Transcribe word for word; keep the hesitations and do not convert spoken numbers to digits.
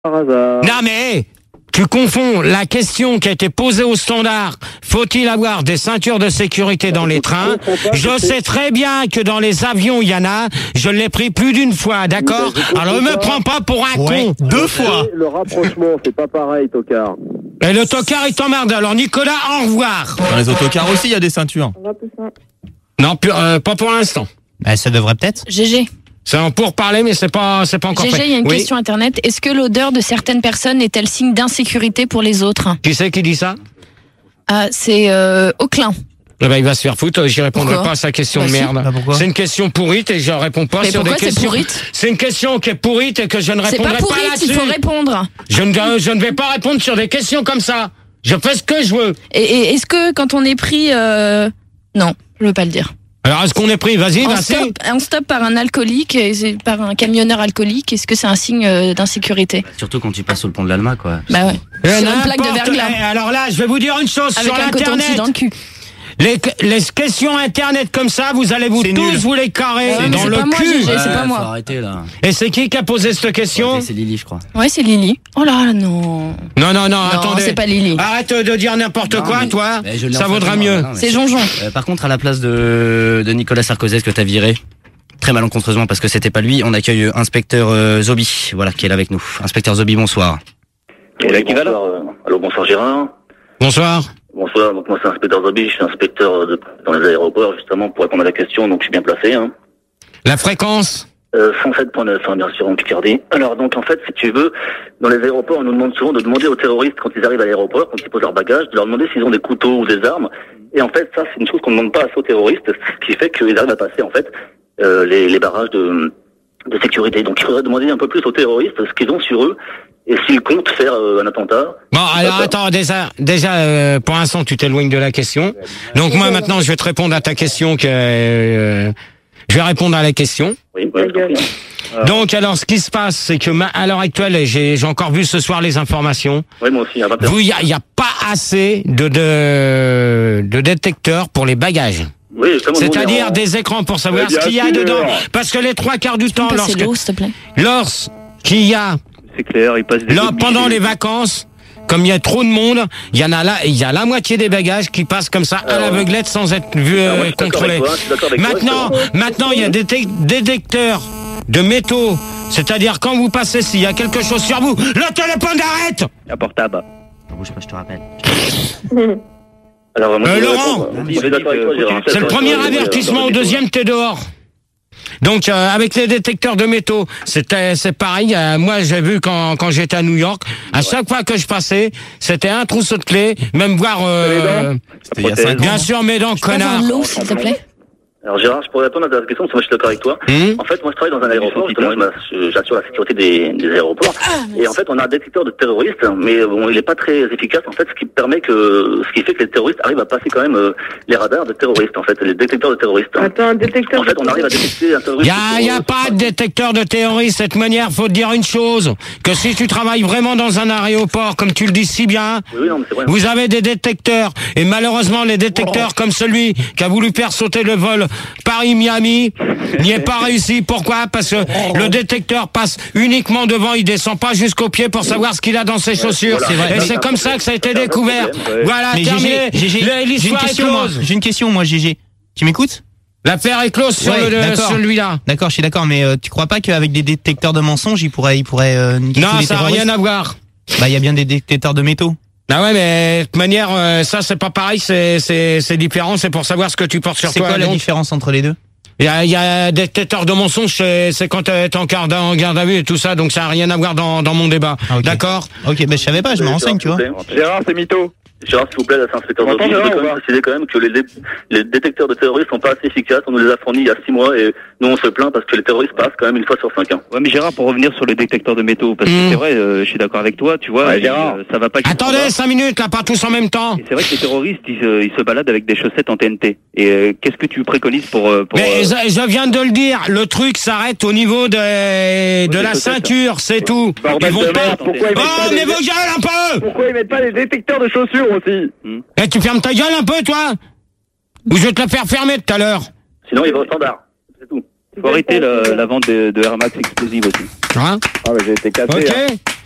Par hasard. Non mais tu confonds la question qui a été posée au standard. Faut-il avoir des ceintures de sécurité dans les trains? Je sais très bien que dans les avions il y en a. Je l'ai pris plus d'une fois, d'accord? Alors ne me prends pas pour un Ouais, con. deux fois. Le rapprochement, c'est pas pareil, tocard. Et le tocard il t'emmerde. Alors Nicolas, au revoir. Dans les autocars aussi, il y a des ceintures. Non, plus- euh, pas pour l'instant. Bah, ça devrait peut-être. G G. C'est en pourparler, mais c'est pas, c'est pas encore G G, fait. il y a une Oui. question internet. Est-ce que l'odeur de certaines personnes est-elle signe d'insécurité pour les autres? Qui c'est qui dit ça? Ah, c'est euh, Auclin. Eh ben, il va se faire foutre. Je répondrai Pourquoi pas à sa question Bah, de si. merde. Bah, pourquoi C'est une question pourrite et je réponds pas Mais sur des pourquoi c'est questions. pourrite C'est une question qui est pourrite et que je ne C'est répondrai pas pas, pourrite, là-dessus. il faut répondre. Je ne, je ne vais pas répondre sur des questions comme ça. Je fais ce que je veux. Et, et est-ce que quand on est pris... euh... Non, je veux pas le dire. Alors, est-ce qu'on est pris? Vas-y, En vas-y. stop, en stop par un alcoolique, et c'est par un camionneur alcoolique, est-ce que c'est un signe euh, d'insécurité? Surtout quand tu passes sur le pont de l'Alma, quoi. Bah ouais. Eh, Sur une plaque de n'importe- verglas. eh, Alors là, je vais vous dire une chose Avec sur un coton-tige dans l'internet. le cul. Les, les questions internet comme ça, vous allez vous C'est tous nul. vous les carrer Ouais, mais dans c'est le pas moi, cul. G G. c'est pas faut moi. arrêter, là. Et c'est qui qui a posé cette question? C'est Lily, je crois. Ouais, c'est Lily. Oh là là, non. Non, non, non, Non, attendez. c'est pas Lily. Arrête de dire n'importe Non, quoi, mais- toi. mais je l'ai Ça en vaudra face de moi, mieux. non, mais C'est Jonjon. Euh, par contre, à la place de, de Nicolas Sarkozy, ce que t'as viré, très malencontreusement parce que c'était pas lui, on accueille euh, inspecteur euh, Zobi, voilà, qui est là avec nous. Inspecteur Zobi, bonsoir. Et là qui va là euh, Allô, bonsoir Gérard. Bonsoir. Bonsoir, donc moi c'est inspecteur Zobi, je suis inspecteur de, dans les aéroports justement pour répondre à la question, donc je suis bien placé. Hein. La fréquence? Euh, cent sept point neuf, hein, bien sûr, en Picardie. Alors donc en fait, si tu veux, dans les aéroports, on nous demande souvent de demander aux terroristes quand ils arrivent à l'aéroport, quand ils posent leur bagage, de leur demander s'ils ont des couteaux ou des armes. Et en fait, ça c'est une chose qu'on ne demande pas assez aux terroristes, ce qui fait qu'ils arrivent à passer en fait euh, les, les barrages de, de sécurité. Donc il faudrait demander un peu plus aux terroristes ce qu'ils ont sur eux et s'ils comptent faire euh, un attentat. Bon, alors D'accord. attends, déjà, déjà euh, pour l'instant, tu t'éloignes de la question. Donc moi, maintenant, je vais te répondre à ta question. Que, euh, je vais répondre à la question. Oui, oui, je t'en prie. Ah. Donc, alors, ce qui se passe, c'est que ma- à l'heure actuelle, et j'ai j'ai encore vu ce soir les informations. Oui, moi aussi, à vingt heures. Vous, il y a, il y a pas assez de, de de détecteurs pour les bagages. Oui, comme on dit, C'est-à-dire on- des écrans pour savoir Mais ce qu'il y a bien sûr. dedans. Parce que les trois quarts du temps, Passer lorsque l'eau, s'il te plaît. lorsqu'il y a C'est clair, il passe des là coups de pendant biche. les vacances, comme il y a trop de monde, il y en a là, il y a la moitié des bagages qui passent comme ça à Alors, l'aveuglette sans être vu alors, moi, euh, je suis d'accord contrôlés. avec toi, je suis d'accord avec toi, Maintenant, maintenant il y a des té- détecteurs de métaux, c'est-à-dire quand vous passez s'il y a quelque chose sur vous, le téléphone arrête. Un portable. Bouge pas, je te rappelle. Alors, moi, Euh, je vais Laurent, répondre. Oui, je suis d'accord avec toi, Gérard. C'est le premier avertissement, au deuxième t'es dehors. Donc euh, avec les détecteurs de métaux, c'était c'est pareil. Euh, moi j'ai vu quand quand j'étais à New York, à chaque fois que je passais, c'était un trousseau de clés, même voir. Euh, C'était il y a cinq ans. bien sûr mes dents, Je peux avoir connard. de l'eau, s'il te plaît? Alors Gérard, je pourrais répondre à ta question, parce que moi je suis d'accord avec toi. Hum. En fait, moi je travaille dans un aéroport, justement, je m'a- je- j'assure la sécurité des, des aéroports. Et en fait, on a un détecteur de terroristes, mais bon, il est pas très efficace, en fait, ce qui permet que, ce qui fait que les terroristes arrivent à passer quand même euh, les radars de terroristes, en fait, les détecteurs de terroristes. Attends, un détecteur. En fait, on arrive à détecter un Il terroriste. y a, y a pas de détecteur de terroristes. De cette manière, faut te dire une chose, que si tu travailles vraiment dans un aéroport, comme tu le dis si bien, Oui, oui, non, mais c'est vrai. vous avez des détecteurs. Et malheureusement, les détecteurs comme celui qui a voulu faire sauter le vol Paris-Miami n'y est pas réussi. Pourquoi? Parce que le détecteur passe uniquement devant, il descend pas jusqu'aux pieds pour savoir ce qu'il a dans ses chaussures. voilà. C'est vrai. Et Mais- c'est comme ça que ça a été C'est un découvert. problème, ouais. Voilà, Mais terminé. G G, G G, Le- j'ai une L'histoire est question, moi. close. J'ai une question, moi, G G. Tu m'écoutes? L'affaire est close sur Ouais, le- d'accord. celui-là. D'accord, je suis d'accord, mais euh, tu crois pas qu'avec des détecteurs de mensonges, ils pourraient, ils pourraient euh, niquer tous Non, les ça n'a terroristes? rien à voir. Bah, il y a bien des détecteurs de métaux. Ah ouais, mais de toute manière, euh, ça c'est pas pareil, c'est c'est c'est différent, c'est pour savoir ce que tu portes sur C'est toi. quoi la donc. différence entre les deux? Il y a, il y a des détecteurs de mensonges, c'est c'est quand t'es en garde, en garde à vue et tout ça, donc ça n'a rien à voir dans dans mon débat. Ah, ok. D'accord? Ok, bah, je savais pas, je me Oui, renseigne, tu vois. Gérard, s'il vous plaît. Gérard, c'est mytho. Gérard, s'il vous plaît, là, c'est inspecteur On Zobi. Je entend veux Gérard quand ou même pas préciser quand même que les, dé- les détecteurs de terroristes sont pas assez efficaces. On nous les a fournis il y a six mois et nous on se plaint parce que les terroristes passent quand même une fois sur cinq ans. Ouais, mais Gérard, pour revenir sur le détecteur de métaux, parce que Mmh. c'est vrai, euh, je suis d'accord avec toi, tu vois, Ouais, et, Gérard. euh, ça va pas. Attendez, cinq minutes, là, pas tous en même temps. Et c'est vrai que les terroristes, ils, se- ils se baladent avec des chaussettes en T N T. Et euh, qu'est-ce que tu préconises pour... euh, pour Mais euh, je, je viens de le dire, le truc s'arrête au niveau de, de des la chaussettes. ceinture, c'est tout. Bordel Ils vont de pas. merde, pourquoi ils mettent Oh, pas des- mais vos gueules un peu! Pourquoi ils mettent pas des détecteurs de chaussures aussi? Eh, tu fermes ta gueule un peu, toi? Ou je vais te la faire fermer tout à l'heure. Sinon, il va au standard. C'est tout. Faut arrêter la, la vente de, de Air Max explosive aussi. Hein? Ah, mais j'ai été cassé. Ok?